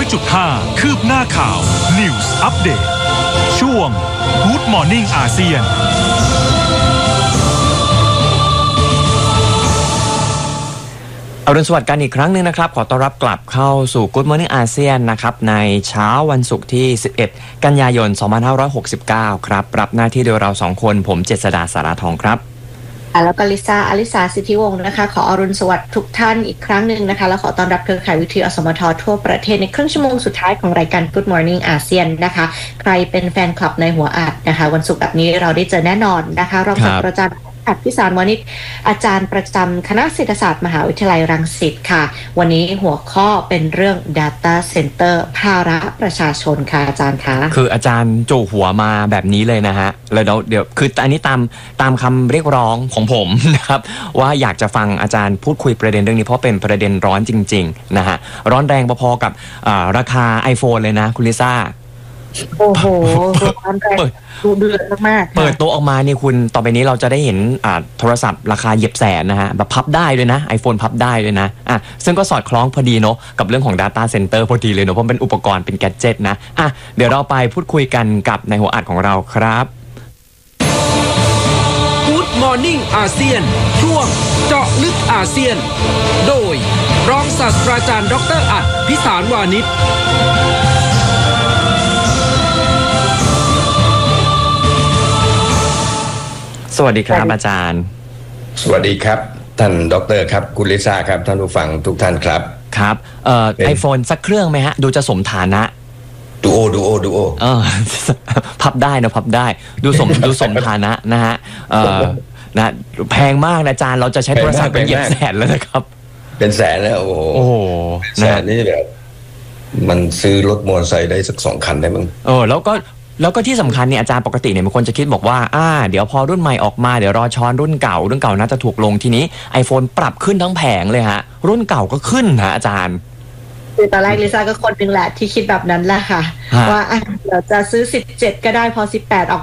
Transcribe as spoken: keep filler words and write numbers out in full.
จุดห้า คืบหน้าข่าว News Update ช่วง Good Morning อาเซียนอรุณสวัสดิ์กันอีกครั้งหนึ่งนะครับขอต้อนรับกลับเข้าสู่ Good Morning อาเซียนนะครับในเช้าวันศุกร์ที่สิบเอ็ดกันยายนสองพันห้าร้อยหกสิบเก้าครับรับหน้าที่โดยเราสองคนผมเจษฎาสาราทองครับแล้วก็ลิซ่าอลิสาสิทธิวงศ์นะคะขออรุณสวัสดิ์ทุกท่านอีกครั้งหนึ่งนะคะแล้วขอต้อนรับเครือข่ายวิทยุอสมททั่วประเทศในครึ่งชั่วโมงสุดท้ายของรายการ Good Morning อาเซียนนะคะใครเป็นแฟนคลับในหัวอัดนะคะวันศุกร์แบบนี้เราได้เจอแน่นอนนะคะรองศาสตราจารย์พิสารวานิชอาจารย์ประจำคณะเศรษฐศาสตร์มหาวิทยาลัยรังสิตค่ะวันนี้หัวข้อเป็นเรื่อง Data Center ภาระประชาชนค่ะอาจารย์คะคืออาจารย์จู่หัวมาแบบนี้เลยนะฮะเลยเดี๋ยวเดี๋ยวคืออันนี้ตามตามคำเรียกร้องของผมนะครับว่าอยากจะฟังอาจารย์พูดคุยประเด็นเรื่องนี้เพราะเป็นประเด็นร้อนจริงๆนะฮะร้อนแรงพอๆกับราคา iPhone เลยนะคุณลิซ่าโอ้โหร้อนแรงดูเดือดมากๆเปิดโต๊ะออกมานี่คุณต่อไปนี้เราจะได้เห็นโทรศัพท์ราคาเหยียบแสนนะฮะแบบพับได้ด้วยนะ iPhone พับได้ด้วยนะอ่ะซึ่งก็สอดคล้องพอดีเนาะกับเรื่องของ Data Center พอดีเลยเนาะเพราะเป็นอุปกรณ์เป็นแกดเจ็ตนะอ่ะเดี๋ยวเราไปพูดคุยกันกับในหัวอัดของเราครับ Good Morning อาเซียนช่วงเจาะลึกอาเซียนโดยรองศาสตราจารย์ดร.อัฏฐพิสารวานิชสวัสดีครับอาจารย์สวัสดีครับท่านดร.ครับคุณลิซ่าครับท่านผู้ฟังทุกท่านครับครับเอ่อไอโฟนสักเครื่องไหมฮะดูจะสมฐานะดูโอดูโอดูโอเออพับได้นะพับได้ดูสมดูสมฐานะนะฮะเอ่อนะแพงมากนะอาจารย์เราจะใช้โทรศัพท์เป็นเหยียบแสนแล้วนะครับเป็นแสนแล้วโอ้โหโอ้โหแสนนี่แบบมันซื้อรถมอเตอร์ไซค์ได้สักสองคันได้มั้งเออแล้วก็แล้วก็ที่สำคัญเนี่ยอาจารย์ปกติเนี่ยบางคนจะคิดบอกว่าอ่าเดี๋ยวพอรุ่นใหม่ออกมาเดี๋ยวรอช้อนรุ่นเก่ารุ่นเก่าน่าจะถูกลงทีนี้ iPhone ปรับขึ้นทั้งแผงเลยฮะรุ่นเก่าก็ขึ้นนะอาจารย์คือตอนแรกลิซ่าก็คนหนึ่งแหละที่คิดแบบนั้นแหละค่ะว่าเดี๋ยวจะซื้อสิบเจ็ดก็ได้พอสิบแปดออก